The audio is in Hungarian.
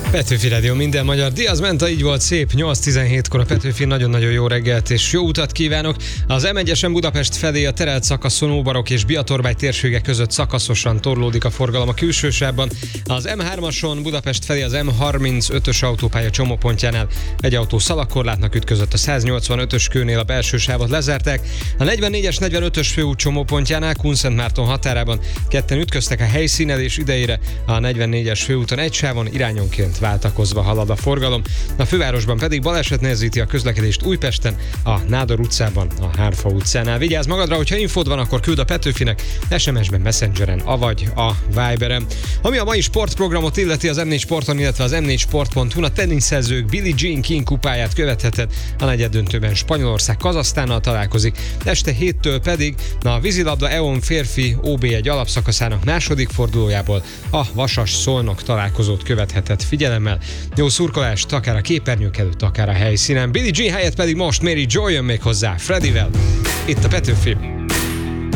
Petőfi Rádió, minden magyar. Diaz Menta, így volt szép. 8:17-kor a Petőfi, nagyon-nagyon jó reggelt és jó utat kívánok. Az M1-esen Budapest felé a terelt szakaszon Óbarok és Biatorbágy térsége között szakaszosan torlódik a forgalom a külsősávban. Az M3-ason Budapest felé az M35-ös autópálya csomópontjánál egy autó szalagkorlátnak ütközött, a 185-ös kőnél a belső sávot lezárták. A 44-es, 45-ös főút csomópontjánál Kunszentmárton határában ketten ütköztek a helyszínelés idejére. A 44-es főúton egy sávon irányonként váltakozva halad a forgalom. A fővárosban pedig baleset nehezíti a közlekedést Újpesten, a Nádor utcában, a Hárfa utcánál. Vigyázz magadra, hogyha infód van, akkor küld a Petőfinek, SMS-ben, Messengeren, avagy a Viberen. Ami a mai sportprogramot illeti, az M4 Sporton, illetve az m4sport.hu-n a teniszezők Billie Jean King kupáját követheted. A negyeddöntőben Spanyolország Kazahsztánnal találkozik. Este 7-től pedig a vízilabda EON férfi OB1 alapszakaszának második fordulójából a Vasas Szolnok találkozót követheted figyelemmel. Jó szurkolást, akár a képernyők előtt, akár a helyszínen. Billie Jean helyett pedig most Mary Joy jön még hozzá Freddyvel. Itt a Petőfi.